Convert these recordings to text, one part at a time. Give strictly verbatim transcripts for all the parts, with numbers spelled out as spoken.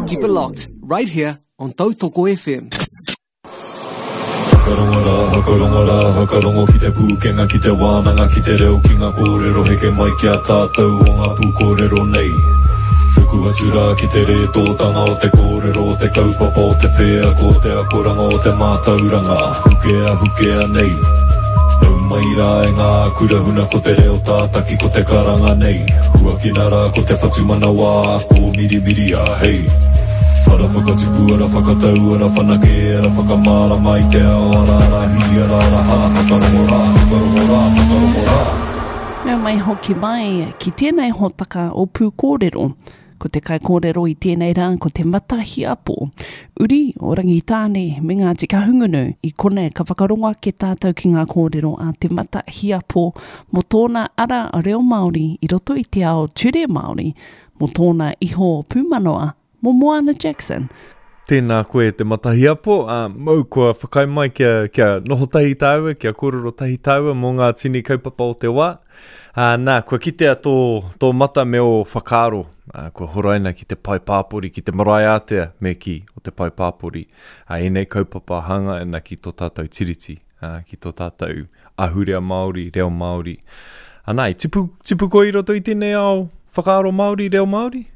Keep it locked, right here on Tautoko F M. Hakarongora, hakarongora, hakarongo ki te pūkenga ki te wānanga ki te reo ki ngā kōrero heke mai ki a tātou o ngā pūkōrero nei. Ruku atura ki te re tōtanga o te kōrero o te kaupapa o te whea ko te akoranga o te mātauranga hukea hukea nei. Nau mai rā e ngā kurahuna ko te reo tātaki ko te karanga nei. Hua ki nara ko te whatumana wā ko miri miri a hei. Ara whakatipu, ara whakatau, ara whanake, ara whakamara mai te ao, ara ara hi, ara ara ha, hakarongora, hakarongora, hakarongora. Nau mai hoki mai ki tēnei hotaka o pū kōrero. Ko te kai kōrero i tēnei rā, ko te matahi apo. Uri o rangitāne me ngā tika hungunu i kone ka whakaronga ke tātou ki ngā kōrero a te matahi apo mo tōna ara a reo Māori i roto i te ao ture Māori mo tōna iho pūmanoa mo Moana Jackson. Tēnā koe te matahi apo, uh, mau kua whakai mai kia, kia noho tahi tāua, kia kōrero tahi tāua mō ngā tini kaupapa o te wā. Uh, nā, kua kitea tō, tō mata me o whakaaro, uh, kua horaina ki te pai pāpori, ki te marae ātea me ki o te pai pāpori. Uh, e nei kaupapa hanga ena ki tō tātou tiriti, uh, ki tō tātou ahurea Māori, reo Māori. Uh, nā, tipu, tipu koe i roto i tēnei ao whakaaro Māori, reo Māori?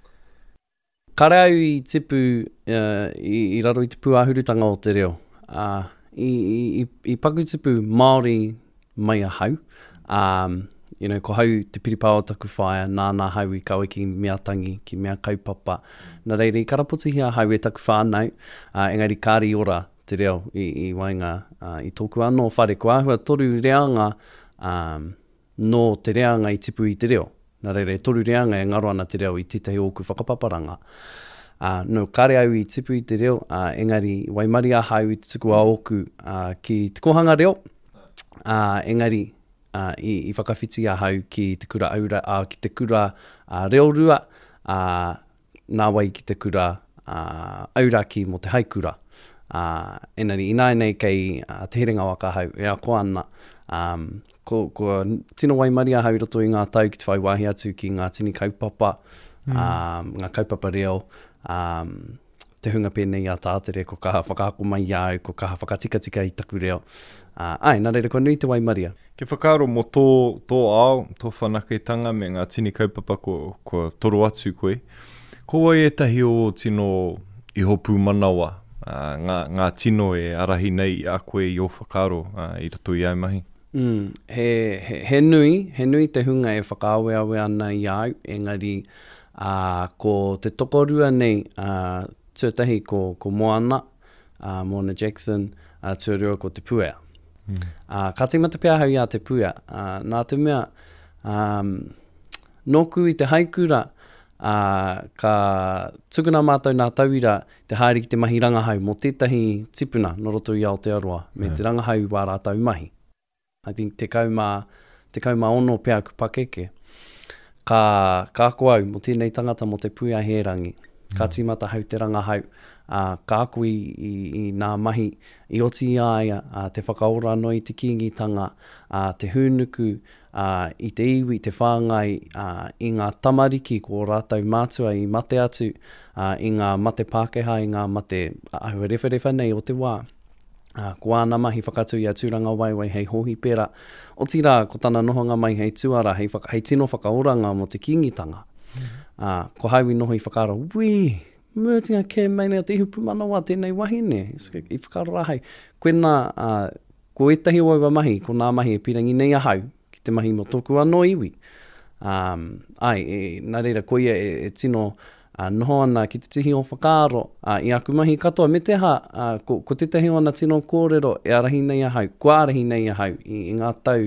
Kare au i tipu uh, i, i raro i te pūahurutanga o te reo. Uh, i, i, I paku tipu Māori mai a hau. Um, you know, ko hau te piripā o taku whaia, nā nā hau i kawe ki mea tangi, ki mea kaupapa. Nā reire, i karapoti hia hau e taku whānau, uh, engari kāri ora te reo i, i wainga uh, i tōku anō whare ko ahua toru reanga um, no te reanga i tipu i te reo. Nā reire, toru reanga e ngaro ana te reo i titahi oku whakapaparanga. Uh, no, kare au i tipu i te reo, uh, engari waimari a hau i te tuku a oku uh, ki te kohanga reo, uh, engari uh, i, i whakawhiti a hau ki te kura aura, uh, ki te kura uh, reo rua, uh, nā wai ki te kura uh, auraki mo te haikura. Uh, enari, ina nei kei uh, te herenga waka hau, ea ko ana, um, Ko, ko tino waimari a hau roto i ngā tau ki te whai wahi atu ki ngā tini kaupapa, mm. um, ngā kaupapa reo, um, te hunga pēnei a tātere, ko kaha whakaako mai au, ko kaha whakatikatika i taku reo. Uh, ai, nā reira, ko nui te waimaria. Ke whakaaro mo tō, tō ao, tō whanaketanga me ngā tini kaupapa ko, ko toro atu koe. Ko wai e tahi o tino iho pūmanawa, uh, ngā, ngā tino e arahi nei a koe i o whakaaro uh, i rato i au mahi. Mm, he, he, he nui, he nui te hunga e whakaawe ana i au, engari uh, ko te tokorua nei uh, tuatahi ko, ko Moana, uh, Moana Jackson, uh, tuarua ko te puea. Mm. Uh, ka te matapea hau ia te puea, uh, nā te mea, um, noku i te haikura, uh, ka tukuna mātou nā tauira te haere ki te mahi rangahau mo tētahi tipuna no roto i Aotearoa, me yeah. te rangahau wā rātau mahi. I think te kauma, te kauma ono pēr ku pakeke. Ka, ka ako au mo tēnei tangata mo te puia herangi. Ka mm. timata hau te rangahau. Uh, ka ako i, i, i nā mahi i oti aia, uh, te whakaora no i te kingitanga, uh, te hunuku, uh, i te iwi, te whāngai, uh, i ngā tamariki ko rātau mātua i mate atu, uh, i ngā mate Pākehā, i ngā mate ahua rewharewha nei o te wā. Uh, ko ana mahi whakatu i a tūranga waiwai hei hohi pera. O tira, ko tana nohonga mai hei tuara, hei, whaka, hei tino whakaoranga mo te kingitanga. Mm-hmm. Uh, ko haui noho i whakaro, wii, mērtinga ke meinea te ihu pumanawa tēnei wahine. I whakaro rahai. Koena, uh, ko etahi o aua mahi, ko nā mahi e pirangi nei ahau, ki te mahi mo tōku anō iwi. Um, ai, e, nā reira, ko ia e, e tino Uh, noho ana ki te tihi o whakaaro, uh, i aku mahi katoa, me te ha, uh, ko, ko te tehi ana tino kōrero, e arahi nei ahau, kua arahi nei ahau, i, i ngā tau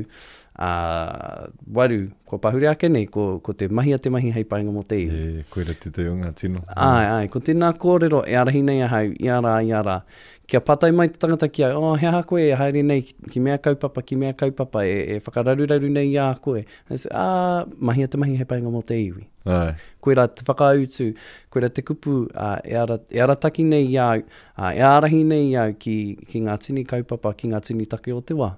uh, waru, ko pahuri ake nei, ko, ko te mahi a te mahi hei painga mo te iwi. E, koera te teo ngā tino. Ai, ai, ko tēnā kōrero, e arahi nei ahau, i ara, i ara. Kia patai mai te tangata ki ai, oh, hea koe e haere nei, ki mea kaupapa, ki mea kaupapa, e, e whakararuraru nei i a koe. E se, ah, mahi a te mahi hei painga mo te iwi. Ai. Koe ra te whakautu, koe ra te kupu, uh, e, ara, e ara taki nei i au, uh, e arahi nei i au ki, ki ngā tini kaupapa, ki ngā tini take o te wā.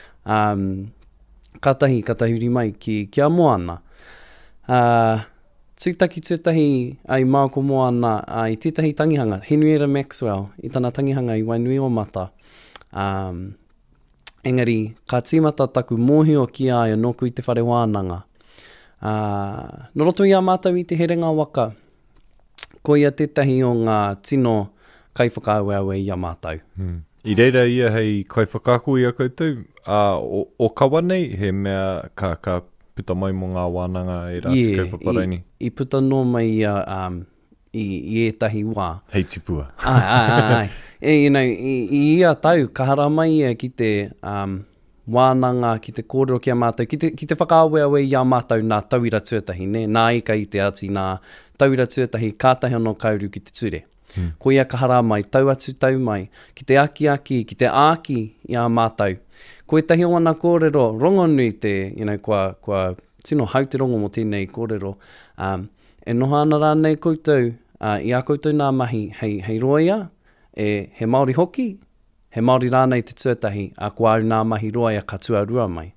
Um, katahi, katahi uri mai ki, ki a Moana. Uh, tūtaki tūtahi ai Māko Moana uh, i tētahi tangihanga, Henrietta Maxwell, i tana tangihanga i Wainui o Mata. Um, engari, ka tīmata taku mōhio ki aia noku i te whare wānanga. Uh, no roto i a mātou i te herenga waka, ko ia tētahi o ngā tino kai whakaaweawe i a mātou. Hmm. I reira ia hei kai whakako i a koutou, uh, o, o kawa nei, he mea ka, ka puta mai mo ngā wānanga e rāti yeah, kaupaparaini. I, I puta no mai ia, um, i, i etahi wā. Hei tipua. Ai, ai, ai, ai. E, you know, i, i ia tau, ka hara mai ia ki te um, wānanga, ki te kōrero ki a mātou, ki te, ki te whakaaweawe i a mātou nā tauira tuatahi, ne? Nā ika i te ati, nā tauira tuatahi, kātahi anō kauru ki te ture. Hmm. Ko ia ka hara mai, tau atu tau mai, ki te aki aki, ki te āki i a mātou. Ko e tahi o ana kōrero, rongonui te, you know, kua, kua tino hauterongo mo tēnei kōrero, um, e noha ana rānei koutou, uh, i a koutou nā mahi, hei, hei roia, e, he Māori hoki, he Māori rānei te tuatahi, a kua au nā mahi roia ka tuarua mai.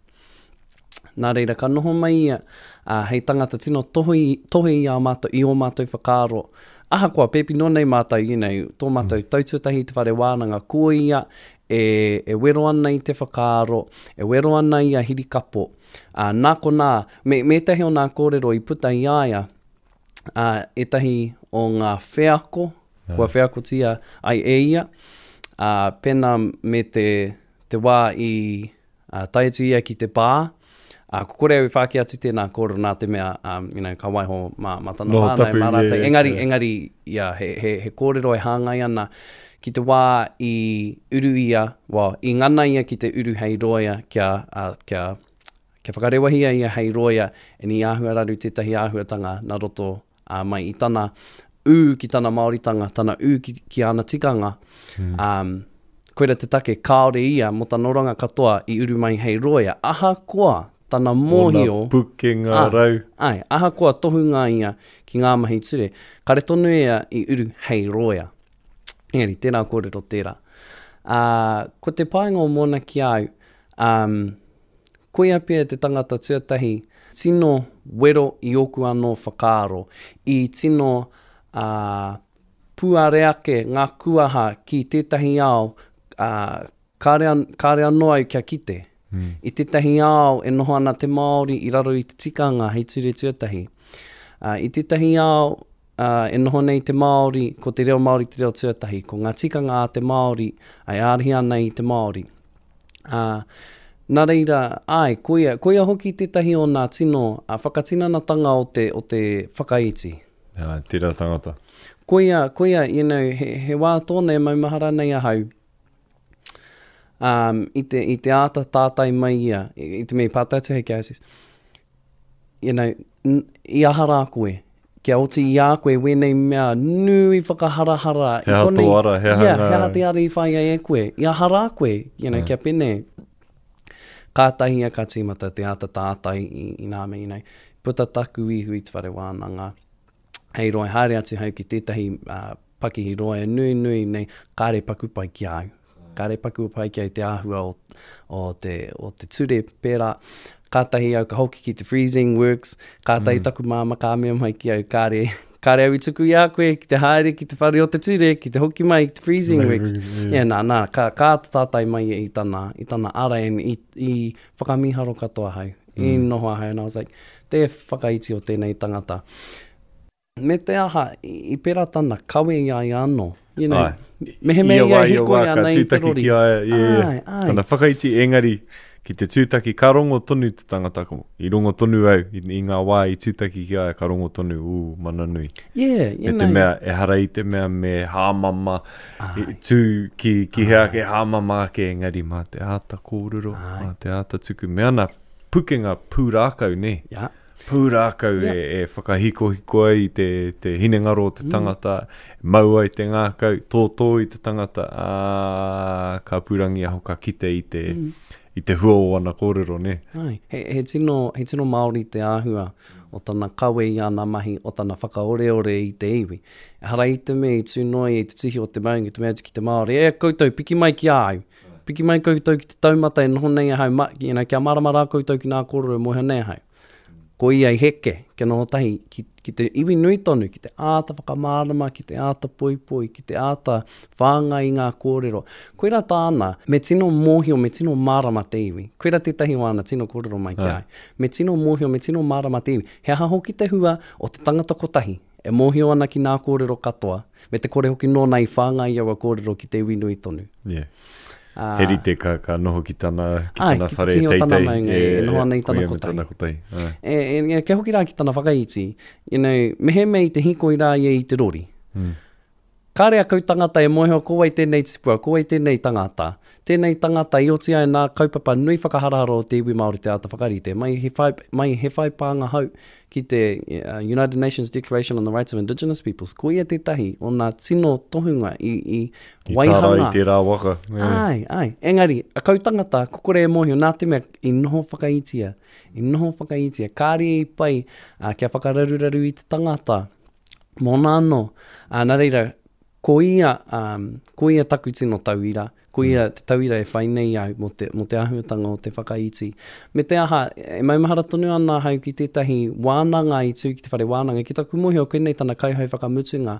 Nā reira, ka noho mai ia, uh, hei tangata tino tohi, tohi i a mātou, i o mātou whakaaro, aha kua pepi no nei mātou, you know, tō mātou mm. taututahi te whare wānanga kua ia, e, e wero ana i te whakaaro, e wero ana i a hirikapo. Uh, nā ko nā, me, me tahi o nā kōrero i puta i aia, uh, e tahi o ngā wheako, yeah. Kua wheako tia ai e ia, uh, pena me te, te wā i uh, taiatu ia ki te pā, Uh, ko kore au i whāki atu tēnā kōrero nā te mea, um, you know, ka waiho mā, mā tana no, whānau, mā rātai. Yeah, engari, yeah. engari, yeah, he, he, he kōrero e hāngai ana ki te wā i uru ia, well, i ngana ia ki te uru hei roia kia, uh, kia, kia whakarewahia ia hei roia e ni āhua raru tētahi āhuatanga nā roto uh, mai i tana ū ki tana Māoritanga, tana ū ki, ki ana tikanga. Hmm. Um, koera te take kaore ia mo ta noranga katoa i uru mai hei roia. Aha koa, tana mōhio. Ona puke ngā ah, rau. Ai, aha koa tohu ngā ia ki ngā mahi ture. Kare tonu ea i uru hei roia. Engari, tēnā kōrero tērā. Uh, ko te pāinga o mōna ki au, um, koe apia te tangata tuatahi, tino wero i oku anō whakaaro, i tino uh, puareake ngā kuaha ki tētahi ao, uh, kāre, kāre anō au kia kite. Mm. I tētahi ao e noho ana te Māori i raro i te tikanga hei ture tuatahi. Uh, I tētahi ao uh, e noho nei te Māori, ko te reo Māori te reo tuatahi, ko ngā tikanga a te Māori, ai ārihi ana i te Māori. Uh, nā reira, ai, koia, koia hoki tētahi o nā tino, uh, whakatinanatanga o te, o te whakaiti. Jā, tērā tangata. Koia, koia, you know, he, he wā tōne maumahara nei ahau, Um, i, te, I te āta tātai mai ia, i, i te mei pātata hei kia asis, you know, n, i ahara koe, kia oti i a koe, wenei mea nui whakaharahara. He hato ara, he hanga. Yeah, he hati ara i whai ai e koe, i ahara koe, you know, yeah. Kia pene, kātahi a ka tīmata te āta tātai i, i nā mei, you know, puta taku ihu i te whare wānanga, hei roi, haere atu hau ki tētahi uh, pakihi roi, nui nui nei, kāre paku pai ki au. Kāre paku pai ki te āhua o, o, te, o te ture pērā. Kātahi au ka hoki ki te freezing works. Kātahi mm. taku māma kā mea mai ki au kāre. Kāre au i tuku i a koe ki te haere, ki te whare o te ture, ki te hoki mai ki te freezing works. Yeah, yeah nā, nā, kā, kā tātai mai i tana, i tana ara en i, i whakamiharo katoa hau. Mm. I noho hau, and I was like, te whakaiti o tēnei tangata. Me te aha, i, i pērā tana, kawe i ai anō. You know, mehe mea ia hiko ia nei te rori. Ai, ai. Tana whakaiti engari ki te tūtaki, ka rongo tonu te tangata ko. I rongo tonu au, i, i ngā wā i tūtaki ki ai, ka rongo tonu, ū, mana nui. Yeah, you e te mea, e hara i te mea me hāmama, i, tū ki, ki hea ke hāmama ke engari, mā te āta kōrero, mā te āta tuku. Me ana pukenga pūrākau, ne? Ja. Pūrākau yeah. e, e whakahiko hiko ai te, te hinengaro o te tangata, mm. maua i te ngākau, tōtō i te tangata, ā, ka pūrangi aho ka kite i te, mm. i te hua o ana kōrero, ne? Ai, he, he, tino, he tino Māori te āhua o tana kawe i ana mahi, o tana whakaoreore i te iwi. E hara i te me i tūnoi i te tihi o te maungi, te mea ki te Māori, e koutou, piki mai ki au. Piki mai koutou ki te taumata e noho nei ahau, you know, kia maramara koutou ki nā kōrero e moha nei ahau. ko ia i heke, ke noho tahi, ki, ki te iwi nui tonu, ki te āta whakamārama, ki te āta poipoi, ki te āta whānga i ngā kōrero. Koira tāna, me tino mōhio, me tino mārama te iwi. Koira te tahi wana, tino kōrero mai ki ai. Me tino mōhio, me tino mārama te iwi. He aha hoki te hua o te tangata kotahi, e mōhio ana ki ngā kōrero katoa, me te kore hoki nō nei whānga i awa kōrero ki te iwi nui tonu. Yeah. Uh, Heri te ka, ka noho ki tana, ki ai, tana ki te whare tino tana teitei. maunga, e noho nei tana kotahi. Tana kotahi. Ah. E, e, e, ke hoki rā ki tana whakaiti, you know, mehe mei te hiko i rā ia i te rori. Mm. Kārea kau tangata e moeho, kōwai tēnei tipua, kōwai tēnei tangata. Tēnei tangata i oti ai nā kaupapa nui whakahararo o te iwi Māori te ata whakarite. Mai he whai, mai he whai pānga hau ki te uh, United Nations Declaration on the Rights of Indigenous Peoples. Ko ia te tahi o nā tino tohunga i, i, I waihanga. tāra i te rā waka. Ai, ai. Engari, a kau tangata, kukore e mohio, nā te mea, i noho whakaitia. I noho whakaitia. Kāre i pai, uh, kia whakararuraru i te tangata. Mō nāno, uh, nā reira, ko ia, um, ko ia taku tino tauira, ko ia te tauira e whainei au mo te, mo te ahuatanga o te whakaiti. Me te aha, e maumahara tonu ana hau ki tētahi wānanga i tū ki te whare wānanga, ki taku mohi o koenei tana kauhau whakamutunga.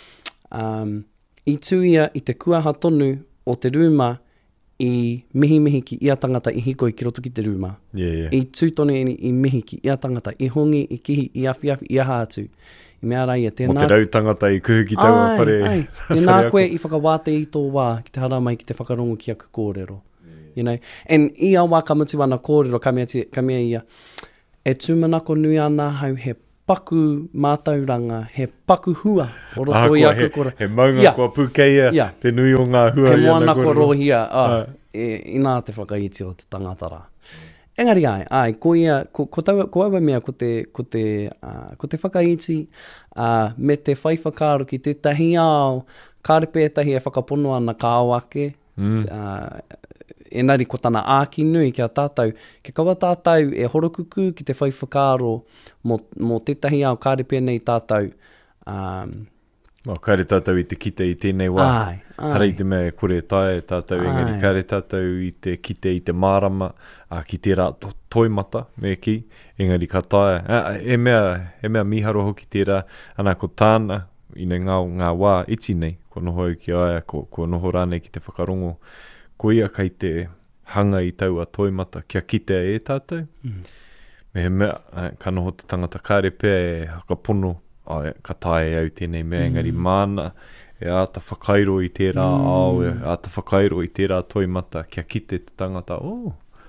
Um, I tū ia i te kuaha tonu o te rūma i mihi mihi ki ia tangata i hiko i ki roto ki te rūma. Yeah, yeah. I tū tonu i, i mihi ki ia tangata, i hongi, i kihi, i awhi awhi, i aha atu. I mea rai, tēnā... Mo te rau tangata i kuhu ki tau ai, whare... ai, tēnā koe i whakawāte i tō wā, ki te hara mai ki te whakarongo ki aku kōrero. You know? And i a wā kamutu ana kōrero, kamea, te, kamea ia, e tūmanako nui ana hau he paku mātauranga, he paku hua o roto ah, i kua, aku he, kōrero. he maunga yeah. kua pukeia, yeah. te nui o ngā hua he i ana moana ko kōrero. rohia, ah, Ah. e, ina te whakaiti o te tangata rā. Engari ai, ai, ko ia, ko, ko, tau, ko awa mea ko te, ko te, uh, ko te whakaiti, uh, me te whaiwhakaaro ki te tahi ao, kāre pētahi e whakapono ana ka awake, Mm. uh, enari ko tana āki nui ki a tātou, ke kawa tātou e horokuku ki te whaiwhakaaro mo, mo tētahi ao kāre pēnei tātou, um, O, kāre tātou i te kite i tēnei wā. Ai, ai. Harei te mea kore tae tātou Ai. engari. Kāre tātou i te kite i te mārama, a ki te rā to, toimata me ki, engari ka tae. A, e, mea, e mea miharo hoki te rā, ana ko tāna, ina ngā, ngā wā iti nei, ko noho au ki aia, ko, ko noho rānei ki te whakarongo. Ko ia kai te hanga i tau a toimata, kia kite e tātou. Mm. Me he mea, ka noho te tangata kāre pēr e hakapono, oh, ka tae au tēnei mea, mm. engari mana, e āta whakairo i tērā mm. ao, e āta whakairo i tērā toimata, kia kite te tangata, oh,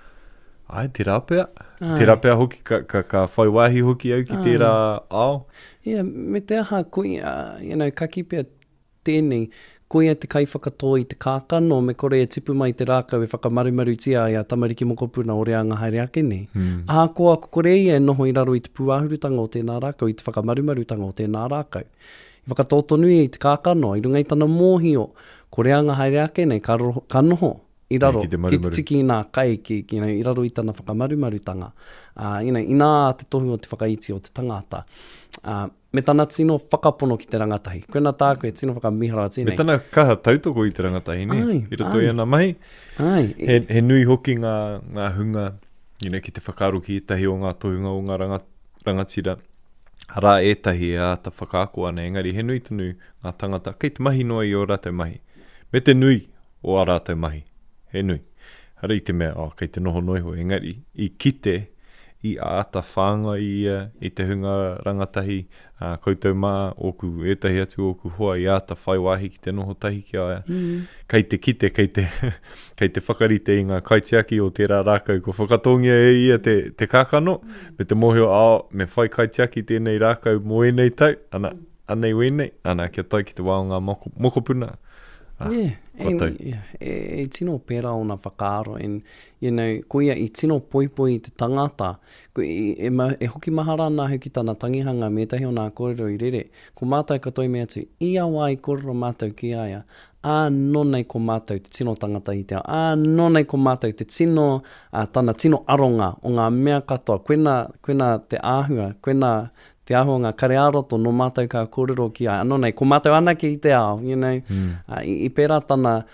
ai, te rāpea. Ai. Te rāpea hoki, ka, ka, ka whai wāhi hoki au ki tērā ao. Ia, yeah, me te aha, koe, uh, you know, ka kipea tēnei, koe te kai whakatoa i te kākano, me kore e tipu mai te rākau e whakamarumaru tia i a tamariki mokopuna o rea ngā haere ake nei. Hmm. Aha koa kore ia e noho i raro i te puāhurutanga o tēnā rākau, i te whakamarumarutanga o tēnā rākau. I whakatōtonui i te kākano, i rungai tana mōhio, ko rea ngā haere ake nei, ka, roho, ka noho i raro, Nei, ki te ki marumaru. te tiki i nā kai, ki, ki, you know, i raro i tana whakamarumarutanga. Uh, you know, I nā te tohu o te whakaiti o te tangata. Uh, me tana tino whakapono ki te rangatahi. Koena tāku e tino whakamihara Me tēnei. tana kaha tautoko i te rangatahi, ne? Ai, I roto ai. i ana mahi. Ai, He, he nui hoki ngā, ngā hunga, you know, ki te whakaro ki etahi o ngā tohunga o ngā rangat, rangatira. Rā etahi e āta whakaako ana, engari he nui tanu ngā tangata, kei te mahi noa i o rātou mahi. Me te nui o a rātou mahi, he nui. Hara i te mea, oh, kei te noho noiho, engari i kite, i āta whānga i, uh, i te hunga rangatahi, uh, koutou mā, oku etahi atu, oku hoa i āta whai wāhi ki te noho tahi ki aia. Mm. Kei te kite, kei te, kei te whakarite i ngā kaitiaki o tērā rākau, ko whakatongia e ia te, te kākano, mm. me te mohio, ao, me whai kaitiaki tēnei rākau mo enei tau, ana, anei wenei, ana kia tai ki te wā o ngā moko, mokopuna. Ah, yeah, and, tau. yeah, e, e tino pēra o nā whakaaro, and, you know, ko ia i tino poipoi i te tangata, ko i, e, ma, e hoki mahara nā hu ki tāna tangihanga me tahi o nā kōrero i rere, ko mātou katoa me atu, ia wā i kōrero mātou ki aia, ā nonei ko mātou te tino tangata i te ao, ā nonei ko mātou te tino, uh, tāna tino aronga o ngā mea katoa, koena, koena te āhua, koena te ahua ngā kare aroto no mātou ka kōrero ki ai. Anō nei, ko mātou anake i te ao, you know, mm. uh, i, i pērā tana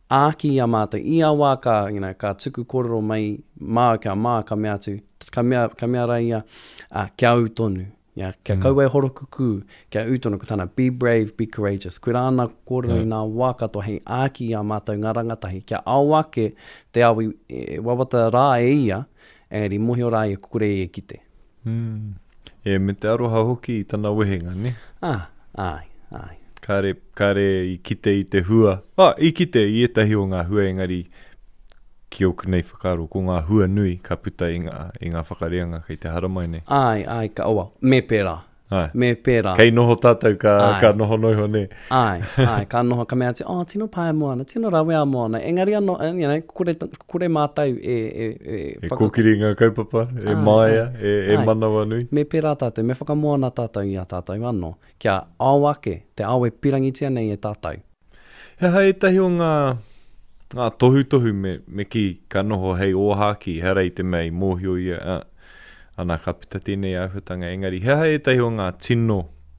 āki a mātou, i a wā ka, you know, ka tuku kōrero mai, mā ka mā ka mea atu, ka mea, ka mea rai ia, uh, kia utonu. Yeah, kia mm. kaua e horokuku, kia utonu ko tāna, be brave, be courageous. Koe rāna kōrero yeah. i nā wā katoa hei āki a mātou ngā rangatahi, kia awake te awi e, wawata rā e ia, engari mohi o rā e kukure e kite. Mm. E me te aroha hoki i tana wehenga, ne? Ah, ai, ai. Kare, kare i kite i te hua. Ah, i kite i etahi o ngā hua engari ki oku nei whakaro, ko ngā hua nui ka puta i ngā, i ngā whakareanga kei te haramai nei. Ai, ai, ka oa, me pērā. Ai. Me pērā. Kei noho tātou ka, ka noho noiho ne. Ai, ai, ka noho ka mea te, oh, tino pae moana, tino rawe a moana. Engari anō, you know, kure, kure mātou e... E, e, e kokiri ngā kaupapa, e ai, maia, ai, e, e manawa nui. Me pērā tātou, me whakamoana tātou i a tātou anō. Kia awake, te awe pirangitia nei e tātou. He hai tahi o ngā, ngā tohu tohu me, me ki ka noho hei ōhaki, herei te mei mōhio ia, uh, ana ka pita tēnei āwhitanga engari. He hai tahi o ngā tino,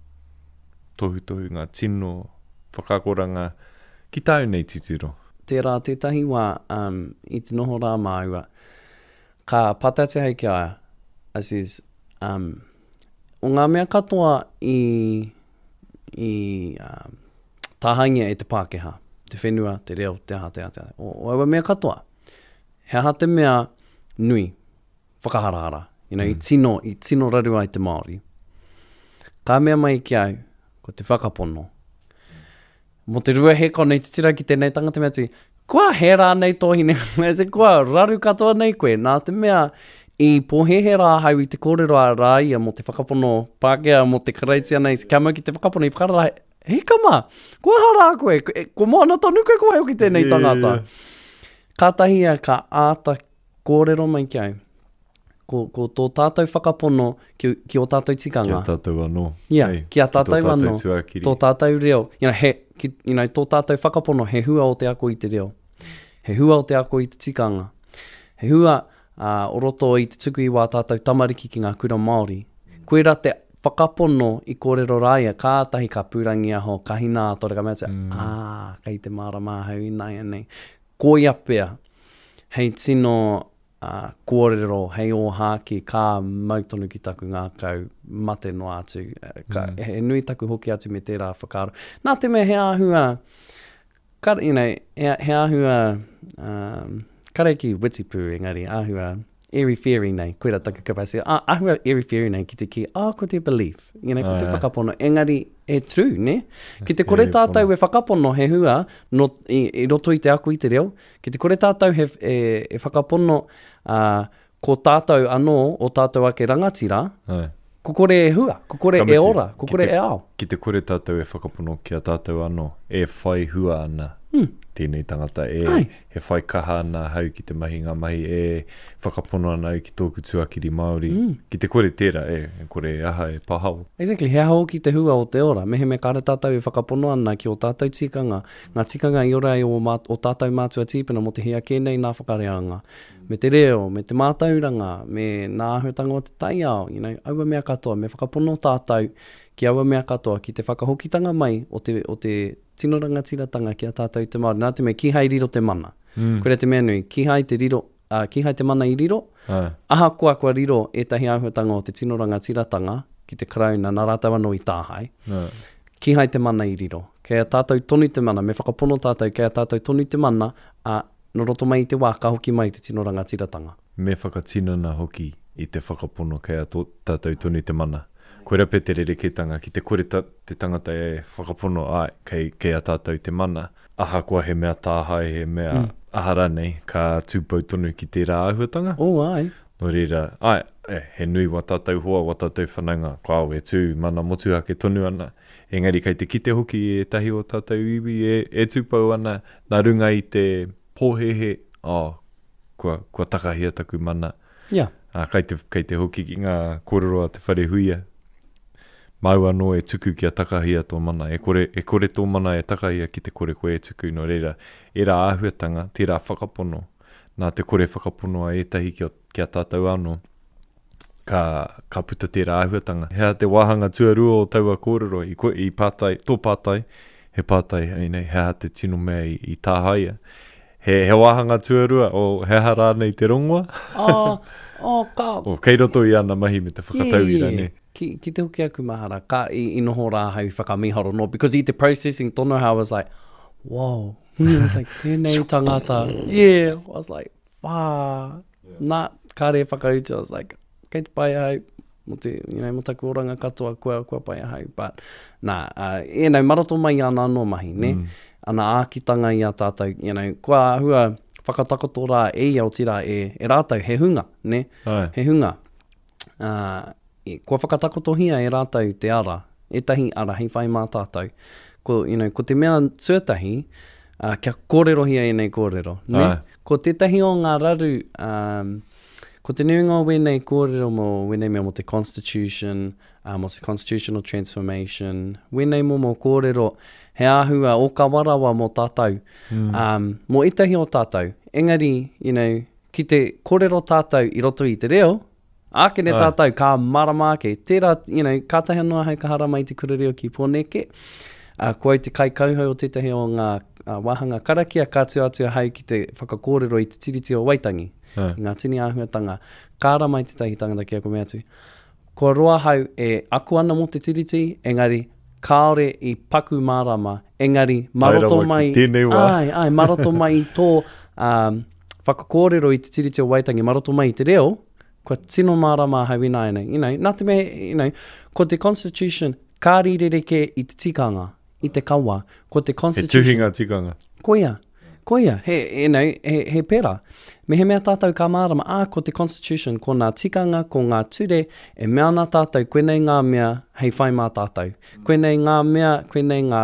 tohu tohu ngā tino, whakakoranga, ki tāu nei titiro. Tērā, tētahi wā, um, i te noho rā māua, ka patate hei kia, as is, um, o ngā mea katoa i, i um, tāhangia e te Pākehā, te whenua, te reo, te aha, te aha, te aha. O, o ewa mea katoa, he aha te mea nui, whakaharahara. You know, mm. i tino, i tino rarua i te Māori. Ka mea mai ki au, ko te whakapono. Mo te rua heko nei te tira ki tēnei tangata mea tui, kua he rā nei tohi nei, me se kua raru katoa nei koe, nā te mea i pohehe rā hau i te kōrero a rā ia mo te whakapono Pākehā, mo te kareitia nei, kia mau ki te whakapono i whakarara, hei kama, kua hara koe, kua moana tonu koe kua heo ki tēnei yeah, tangata. Yeah. Ka tahia ka āta kōrero mai ki au. Ko, ko tō tātou whakapono ki, ki o tātou tikanga. Ki a tātou anō. Yeah, hey, ki a tātou anō. Tō tātou reo. You know, he, ki, you know, tō tātou whakapono he hua o te ako i te reo. He hua o te ako i te tikanga. He hua uh, o roto i te tuku i wā tātou tamariki ki ngā kura Māori. Koe ra te whakapono i kōrero rāia, kātahi ka pūrangi aho, ka hina atore ka mea te, mm. ah, kei te mārama hau i nai anei. Koia pia, hei tino... Uh, kōrero, hei o hāki, kā mautonu ki taku ngā kau mate no atu. Uh, ka, mm. He nui taku hoki atu me tērā whakaro. Nā te me he āhua, kar, you know, he, he āhua, um, kare ki witipu engari, āhua airy-fairy nei, koe ra taku kapasi, ah, āhua airy-fairy nei ki te ki, ah, ko te belief, you know, ko te uh, whakapono, engari, e true, ne? Ki te kore tātou e whakapono he hua, no, i, i roto i te aku i te reo, ki te kore tātou he, e, e whakapono, uh, ko tātou anō o tātou ake rangatira, uh, ko kore e hua, ko kore Kamisi, e ora, ko kore te, e ao. Ki te kore tātou e whakapono ki a tātou anō, e whai hua ana. Hmm. Tēnei tangata e Ai. He whai kaha ana hau ki te mahi ngā mahi e whakapono ana au ki tōku tuakiri Māori. Mm. Ki te kore tērā e, e kore e aha e pahau. Exactly, he aho ki te hua o te ora. Mehe me kare tātou e whakapono ana ki o tātou tikanga. Ngā tikanga i ora e o, māt, o tātou mātua tīpina mo te hea kēnei nā whakareanga. Me te reo, me te mātauranga, me nā ahuatanga o te taiao. You know, aua mea katoa, me whakapono tātou ki aua mea katoa, ki te whakahokitanga mai o te, o te tino rangatiratanga ki a tātou te Māori. Nā te mea ki hai riro te mana. Mm. Koe te mea nui, ki hai te, riro, uh, ki hai te mana i riro, uh. aha kua kua riro e tahi ahuatanga o te tino rangatiratanga ki te karauna nā rātau anō i tāhai. Uh. Ki hai te mana i riro. Kei a tātou tonu te mana, me whakapono tātou, kei a tātou tonu te mana, a uh, no roto mai i te wā, ka hoki mai te tino rangatiratanga. Me whakatinana hoki i te whakapono kei a tātou tonu te mana. Koe rape te rereketanga ki te kore ta, te tangata e whakapono ai kei, kei a tātou te mana. Aha kua he mea tāhai, he mea mm. ahara nei, ka tūpau tonu ki tērā ahuatanga. O oh, ai. No reira, ai, e, he nui wa tātou hoa, wa tātou whananga, kua au e tū, mana motu ake tonu ana. Engari kei te kite hoki e tahi o tātou iwi e, e tūpau ana, nā runga i te pōhehe, oh, kua, kua takahia taku mana. Yeah. Ah, kei, te, kei te hoki ki ngā kōrero a te whare huia. Mau anō e tuku ki a takahia tō mana, e kore, e kore tō mana e takahia ki te kore koe e tuku, no reira, e rā āhuatanga, tērā whakapono, nā te kore whakapono a etahi ki, o, ki a tātou anō, ka, ka puta tērā āhuatanga. Hea te wāhanga tuarua o taua kōrero, i, ko, i pātai, tō pātai, he pātai hei nei, hea te tino mea i, i tā haia. He, he wahanga tuarua o he hara nei te rongoa. Oh, oh, ka. O kei roto i ana mahi me te whakatauira, ne? Ki, ki te hoki aku mahara, ka i, i noho rā hau whakamiharo no, because i te processing tono how I was like, whoa, I was like, tēnei tangata, yeah, I was like, wā, nā, kāre whakauti, I was like, kei te pai hau, mo te, you know, mo taku oranga katoa, kua, kua pai hau, but, nā, uh, e nei, maroto mai ana no mahi, ne, mm. ana ākitanga i a tātou, you know, kua hua whakatakoto rā e au tira e, e rātou, he hunga, ne, Ai. he hunga, uh, e, kua whakatakoto hia e rātou te ara, e tahi ara, hei whai mā tātou. Ko, you know, ko te mea tuatahi, uh, kia kōrero hia e nei kōrero. Ne? Ai. Ko tētahi o ngā raru, um, ko te nuinga o wenei kōrero mo wenei mea mo te constitution, uh, mo te constitutional transformation, wenei mo mo kōrero, he āhua o ka warawa mo tātou, mm. um, mo itahi o tātou. Engari, you know, ki te kōrero tātou i roto i te reo, ākene Ai. tātou ka marama ke, tērā, you know, kātahi anō hei ka hara mai te kurereo ki pōneke, uh, kua i te kai kauhau o tētahi o ngā uh, wahanga karakia ka tua atua hau ki te whakakōrero i te tiriti o Waitangi, Ai. ngā tini āhuatanga, kāra mai tētahi tangata ki a ko mea atu. Kua roa hau e aku ana mo te tiriti, engari kāore i paku marama, engari maroto Tairawa ki mai, tēnei wā. ai, ai, maroto mai i tō um, whakakōrero i te tiriti o Waitangi, maroto mai i te reo, kua tino marama hau ina ene. You know, nā te me, you know, ko te Constitution, ka rirereke i te tikanga, i te kawa, ko te He Constitution. tuhinga tikanga. Koia, koia, he, you know, he, he pera. Me he mea tātou ka marama, ā, ko te Constitution, ko ngā tikanga, ko ngā ture, e mea nā tātou, koenei ngā mea, hei whai mā tātou. Koenei ngā mea, koenei ngā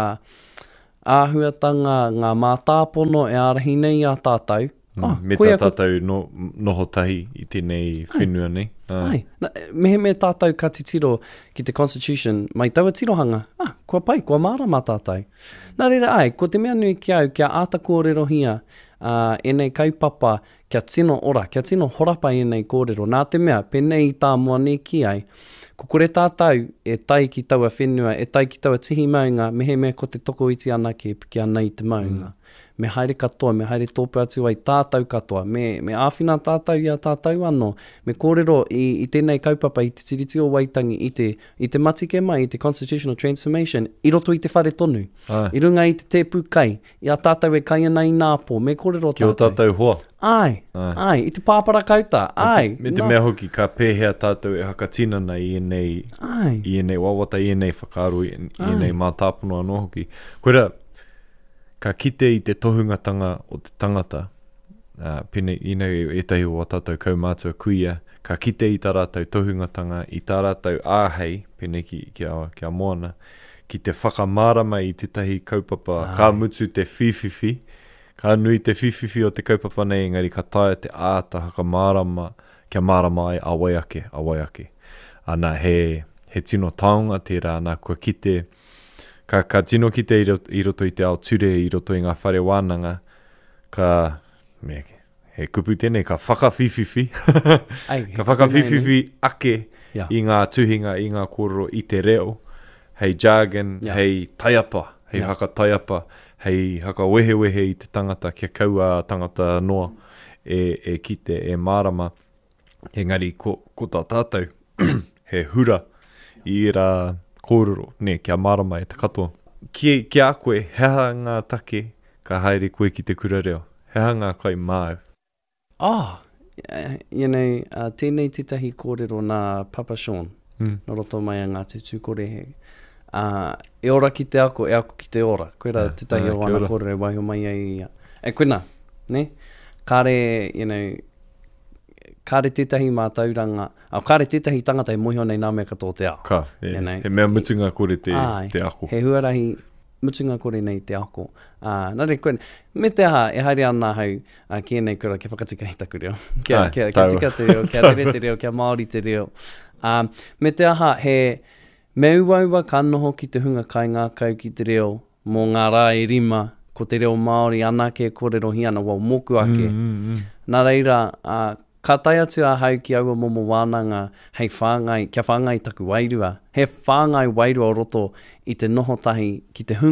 āhuatanga, ngā mātāpono, e arahi nei a tātou. Mm, Ah, me koia tā tātou no, noho tahi i tēnei whenua nei. Ai, na, mehe me tātou ka titiro ki te Constitution, mai taua tirohanga, ah, kua pai, kua mārama tātou. Nā reira ai, ko te mea nui ki au, kia āta kōrero hia, uh, e nei kaupapa, kia tino ora, kia tino horapa i nei kōrero. Nā te mea, penei i tā mua ne ki ai, ko kore tātou e tai ki taua whenua, e tai ki taua tihi maunga, mehe mea ko te toko iti ana ki piki ana i te maunga. Mm. Me haere katoa, me haere tōpu atu ai tātou katoa, me, me āwhina tātou i a tātou anō, me kōrero i, i tēnei kaupapa i te tiriti o Waitangi, i te, i te matike mai, i te constitutional transformation, i roto i te whare tonu, Ai. i runga i te tēpu kai, i a tātou e kai ana i nāpō, me kōrero Ki o tātou. tātou hoa. Ai, Ai. ai, i te pāpara kauta, ai. Me te nā- mea hoki, ka pēhea tātou e hakatinana i enei, Ai. i enei wawata, i enei whakaaro, i, i Ai. enei mātāpono anō hoki. Koera, ka kite i te tohungatanga o te tangata, uh, pene inei e tahi o tātou kaumātua kuia, ka kite i tā rātou tohungatanga, i tā rātou āhei, pene ki, ki, a, ki a moana, ki te whakamārama i te tahi kaupapa, Ai. ka mutu te whiwhiwhi, ka nui te whiwhiwhi o te kaupapa nei, engari ka tae te āta haka mārama, kia mārama ai awai ake, awai ake. Ana he, he tino taonga tērā, nā kua kite, ka, ka tino kite i roto, i roto i te ao ture, i roto i ngā whare wānanga, ka, me, he kupu tēnei, ka whakawhiwhiwhi, Ai, ka whakawhiwhiwhi ake Yeah. i ngā tuhinga, i ngā kōrero, i te reo, hei jargon, Yeah. hei taiapa, hei Yeah. haka taiapa, hei haka wehewehe i te tangata, kia kaua tangata noa, e, e kite, e mārama, engari, ko, ko tā tātou, he hura i rā kōrero, ne, kia mārama e te katoa. Ki, ki a koe, heha ngā take, ka haere koe ki te kura reo. Heha ngā kai māu. Ah, uh, you know, uh, tēnei tētahi kōrero nā Papa Sean, Mm. no roto mai a ngā te tūkorehe. Uh, e ora ki te ako, e ako ki te ora. Koera Ah, tētahi ah, o kia ana ora. kōrero e waiho mai ai ia. E koena, ne? Kāre, you know, kāre tētahi mā tauranga, au kāre tētahi tangata e mohi nei nā mea katoa te ao. Ka, e, You know. he mea mutunga kore te, Ai, te ako. he huarahi mutunga kore nei te ako. Uh, nare koe, me te aha, e haere ana hau uh, ki nei kura, kia whakatika i taku reo. Kia, Ai, kia, kia taua. tika te reo, kia tere te reo, kia Māori te reo. Um, me te aha, he meuaua ka noho ki te hunga kai ngā kau ki te reo, mō ngā rā e rima, ko te reo Māori anake kōrero hiana, wau moku ake. Mm, mm, mm. Nā reira, uh, ka tai atu a hau ki aua momo wānanga, hei whāngai, kia whāngai taku wairua. He whāngai wairua o roto i te noho tahi ki te hunga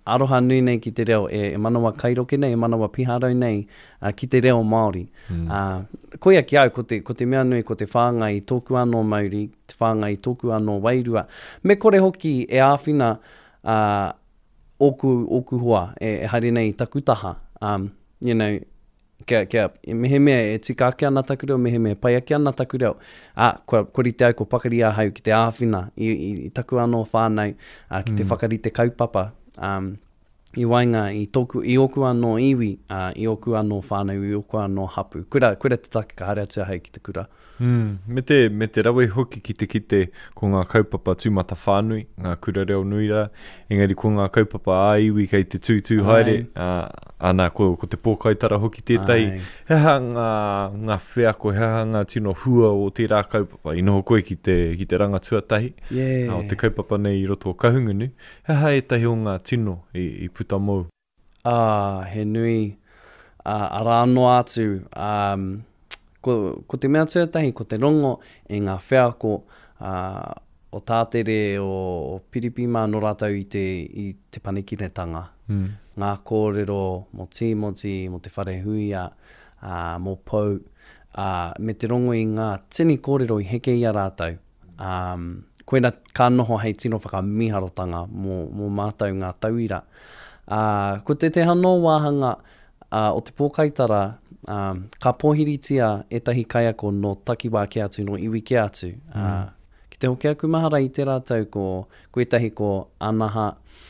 aroha nui nei ki te reo, e, e manawa kairoke nei, e manawa piharo nei uh, ki te reo Māori. Mm. Uh, koia ki au, ko te, ko te mea nui, ko te whāngai i tōku anō Māori, te whāngai i tōku anō Wairua. Me kore hoki e āwhina uh, oku, oku hoa, e, e haere nei takutaha. Um, you know, Kia, kia, mehe mea e tika ake ana taku reo, mehe mea pai ake ana taku reo. Ah, kua, kori te au ko pakari a hau ki te āwhina, i, i, i taku anō whānau, uh, ki te mm. whakarite kaupapa. Um, I wainga, i, toku, i oku anō iwi, uh, i oku anō whānau, i oku anō hapu. Kura, kura te take ka harea tia hau ki te kura. Mm, me te, me te rawe hoki ki te kite ko ngā kaupapa tūmata whānui, ngā kura reo nuira, engari ko ngā kaupapa āiwi kei te tūtū haere, uh, ana ko, ko te pōkaitara hoki tētai, heha ngā, ngā whea ko heha ngā tino hua o tērā kaupapa, i noho koe ki te, ki te ranga tuatahi, yeah. uh, o te kaupapa nei i roto o kahungunu, heha e tahi o ngā tino i, i puta mou. Ah, he nui, uh, ara anō atu, um, Ko, ko te mea tuatahi, ko te rongo, e ngā whea ko uh, o tātere o, o piripima no rātau i te, i te panekiretanga. Mm. Ngā kōrero mo tīmoti, mo te wharehuia, uh, mo pou, uh, me te rongo i ngā tini kōrero i heke i a rātau. Um, koena ka noho hei tino whakamiharotanga mo, mo mātau ngā tauira. Uh, ko te te hano wāhanga uh, o te pōkaitara, Um, ka pōhiritia e tahi kaiako no takiwā ke atu, no iwi ke atu. Mm. Uh, ki te hoki aku mahara i te rātau ko, ko etahi ko Anaha,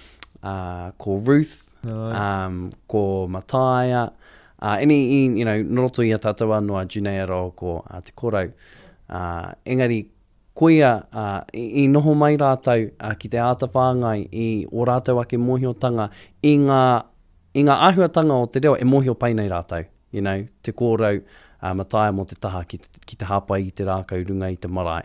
uh, ko Ruth, um, ko Mataia, uh, any, in, you know, noroto i a tātou anō a Juneira o ko uh, te korau. Uh, engari, koia uh, i, i noho mai rātau uh, ki te āta whāngai i o rātau ake mohiotanga i ngā, i ngā āhuatanga o te reo e mohio pai nei rātau. You know, te kōrau uh, mataia mo te taha ki te, ki te hapa i te rākau runga i te marae.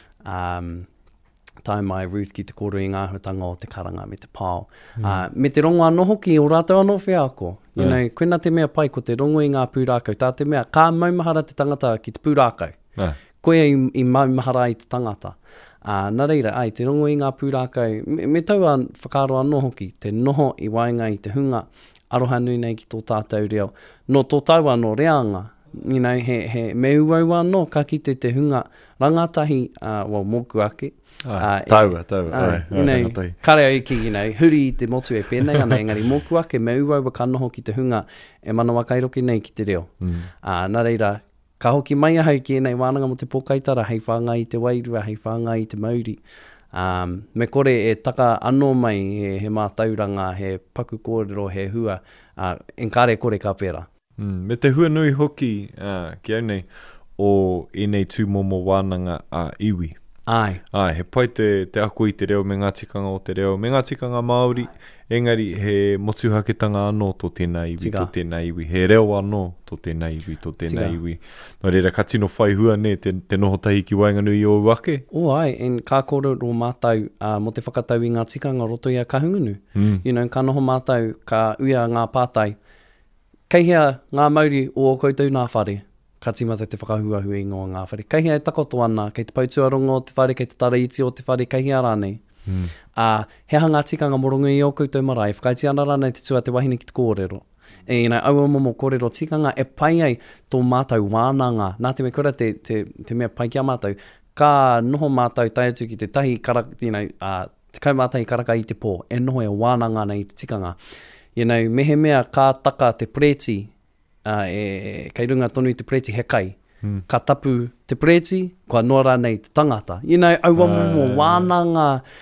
Um, tai mai Ruth ki te kōrau i ngā hutanga o te karanga me te pāo. Mm. Uh, me te rongo anō hoki o rātou anō whea ako. You yeah. know, koena te mea pai ko te rongo i ngā pūrākau. Tā te mea, kā maumahara te tangata ki te pūrākau. Yeah. Koe i, i maumahara i te tangata. Uh, nā reira, ai, te rongo i ngā pūrākau. Me, me taua whakaro anō hoki, te noho i wainga i te hunga. Aroha nui nei ki tō tātou reo. No tō tau anō reanga, you know, he, he me uau anō ka ki te te hunga rangatahi, uh, well, moku ake. Ah, uh, taua, taua. Uh, ai, you know, kare au ki, you know, huri i te motu e pēnei, ana engari moku ake, me uau wa ka noho ki te hunga, e manawa kairoke nei ki te reo. Mm. Uh, nā reira, ka hoki mai ahau ki enei wānanga mo te pōkaitara, hei whāngai i te Wairua, hei whāngai i te Māori. Um, me kore e taka anō mai he, he mātauranga, he paku kōrero, he hua, uh, enkare kore ka pera. Mm, me te hua nui hoki uh, ki au nei o enei tūmomo wānanga a uh, iwi. Ai. Ai, he pai te, te ako i te reo me ngā tikanga o te reo. Me ngā tikanga Māori, engari he motuhaketanga anō tō tēnā iwi, Tika. tō tēnā iwi. He reo anō tō tēnā iwi, tō tēnā Tika. iwi. No reira, ka tino whai hua ne, te, te noho tahi ki Wainganui o wake. O ai, en ka kōrero mātau uh, mo te whakatau i ngā tikanga roto i a kahungunu. Mm. You know, ka noho mātau, ka uia ngā pātai. Kei hea ngā Māori o o koutou nā whare. Ka timata te whakahuahu i ngā ngā whare. Kei hea e takoto ana, kei te pautuarongo o te whare, kei te taraiti o te whare, kei hea rānei. Mm. Uh, he hanga tikanga morongo i o koutou marae, whakaiti ana rānei te tua te wahine ki te kōrero. E ina aua momo kōrero tikanga e pai ai tō mātau wānanga. Nā te me kura te, te, te mea pai kia mātau, ka noho mātau tai atu ki te tahi karak, you know, uh, te kaumātahi karaka i te pō, e noho e wānanga nei te tikanga. You know, mehe mea ka taka te preti, Uh, e, e, kei runga tonu i te preti he kai. Mm. Ka tapu te preti, kua nora nei te tangata. You know, aua uh, momo wānanga,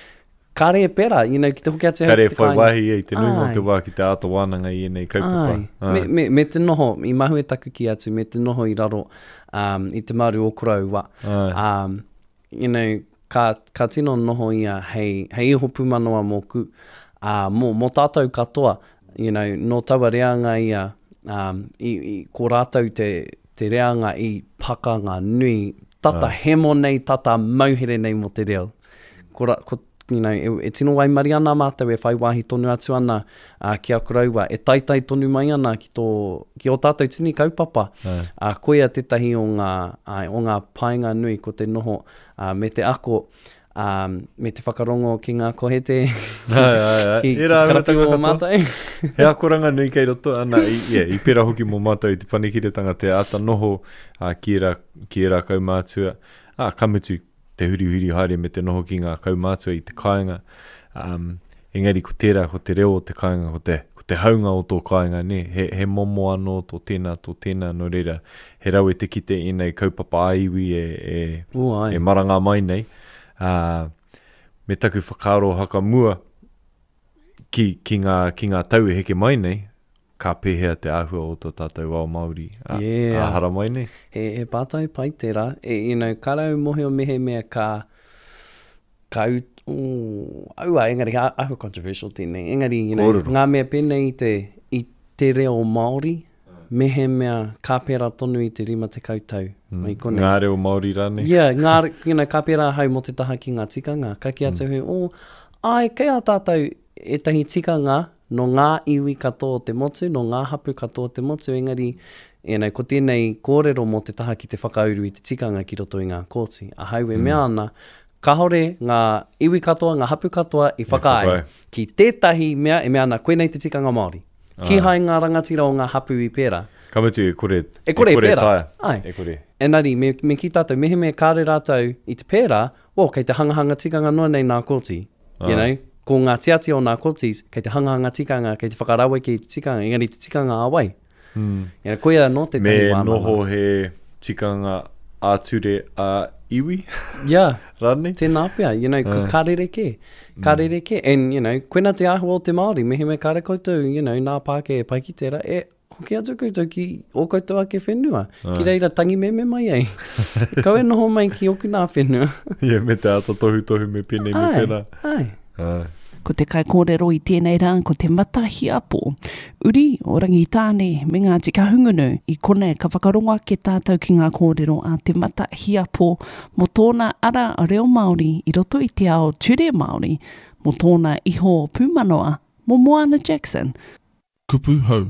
kare e pera, you know, ki te hoki atu kare e whai wahi e, te nui mo te wā ki te ato wānanga i enei kaupapa. Me, me, me te noho, i mahu e taku ki atu, me te noho i raro um, i te maru o kurau wa. Um, you know, ka, ka tino noho ia hei, hei iho pumanoa moku, uh, mo, mo tātou katoa, you know, no taua reanga ia, Um, i, i, ko rātou te, te reanga i pakanga nui, tata uh. hemo nei, tata mauhere nei mo te reo. Ko, ra, ko you know, e, e tino wai mari ana mātou e whai wāhi tonu atu ana uh, ki a kuraua, e taitai tonu mai ana ki, tō, ki o tātou tini kaupapa. Uh. Uh, koia tetahi o ngā, uh, o ngā painga nui ko te noho uh, me te ako. um, me te whakarongo ki ngā kohete, Ai, ai, ai. ki I te rā, me karapi o tangata mātai. He akoranga nui kei roto, ana, i, yeah, i pera hoki mō mātou i te panikiretanga te ata noho uh, ki era, ki era kaumātua. Ah, kamutu, te huri huri haere me te noho ki ngā kaumātua i te kāinga. Um, engari ko tērā, ko te reo o te kāinga, ko te, ko te haunga o tō kāinga, ne? He, he momo anō tō tēnā, tō tēnā, no reira. He rau e te kite i nei kaupapa aiwi e, e, Ū, ai. e maranga mai nei. Uh, me taku whakaaro haka mua ki, ki, ngā, ki ngā tau e heke mai nei, ka pēhea te āhua o tō tātou wao Māori. A, Yeah. a hara mai nei. He, he pātai pai tērā. E, you know, karau mohe o mehe mea ka, ka ut, uh, aua, engari, a- ahu controversial tēnei. Engari, you know, Kōrero. ngā mea pēnei i te, i te reo Māori, mehe mea ka pērā tonu i te rima te kautau. Mai konei. Ngā reo Māori rāne. Yeah, ngā, you know, ka pērā hau mo te taha ki ngā tikanga. Ka ki atu hui, o, ai, kei a tātou e tahi tikanga no ngā iwi katoa te motu, no ngā hapu katoa te motu, engari, you know, ko tēnei kōrero mo te taha ki te whakauru i te tikanga ki roto i ngā kōti. A hau e mea ana, ka hore ngā iwi katoa, ngā hapu katoa i whakae. whakae. Ki tētahi mea, e mea ana, koe nei te tikanga Māori. Ki hai ngā rangatira o ngā hapu i pērā. Kamutu e kore, E kore e pērā. taia. Ai. E kore. Engari, me, me ki tātou, mehe mea kāre rātou i te pērā, o, kei te hangahanga tikanga noa nei ngā kōti. You Ah. know, ko ngā tiati o ngā kōtis, kei te hangahanga tikanga, kei te whakarawe ki te tikanga, engari te tikanga awai. Hmm. You know, koia no te Me tahi wānanga. noho he tikanga āture a iwi, Yeah. rāne. Tēnā pia, you know, because Ah. ka rere ke, ka rere ke, and, you know, koena te āhua o te Māori, mehe me kāre koutou, you know, nā pāke e pai ki tērā, e, hoki atu koutou ki o koutou ake whenua, ki reira tangi me me mai ei. Kau e noho mai ki oku nā whenua. Ia, me te ata tohu tohu me pene me ai, pena. ai. Ai. Ko te kai kōrero i tēnei rā, ko te matahi apo. Uri o rangitāne me ngā tika hungunu i kone ka whakaronga ke tātou ki ngā kōrero a te matahi apo mo tōna ara a reo Māori i roto i te ao ture Māori mo tōna iho pūmanoa mo Moana Jackson. Kupu hau.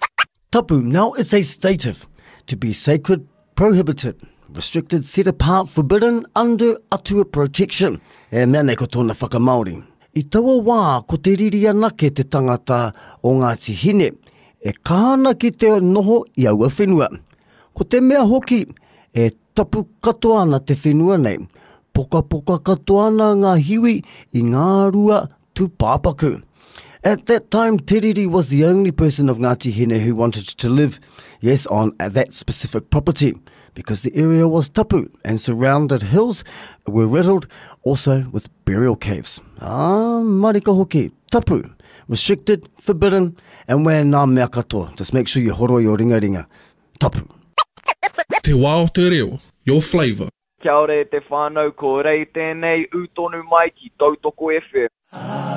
Tapu now is a stative, to be sacred, prohibited, restricted, set apart, forbidden, under atua protection. E mea nei ko tōna whakamaori. I taua wā ko te riri anake te tangata o Ngāti Hine, e kāna ki te noho i aua whenua. Ko te mea hoki, e tapu katoa ana te whenua nei. Poka poka katoa ana ngā hiwi i ngā rua tūpāpaku. At that time, Te Riri was the only person of Ngāti Hine who wanted to live, yes, on that specific property, because the area was tapu and surrounded hills were riddled also with burial caves. Ah, marika hoki, tapu, restricted, forbidden, and where nā mea katoa. Just make sure you horo your ringa ringa. Tapu. Te wā o te reo, your flavour. Kia ore te whānau, ko rei tēnei utonu mai ki Tautoko F M.